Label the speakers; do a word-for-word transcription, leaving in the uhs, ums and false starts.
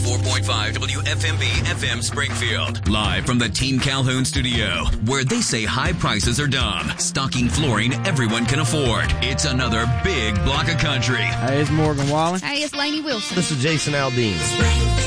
Speaker 1: ninety-four point five W F M B F M Springfield. Live from the Team Calhoun studio, where they say high prices are dumb, stocking flooring everyone can afford. It's another big block of country.
Speaker 2: Hey, it's Morgan Wallen.
Speaker 3: Hey, it's Lainey Wilson.
Speaker 4: This is Jason Aldean.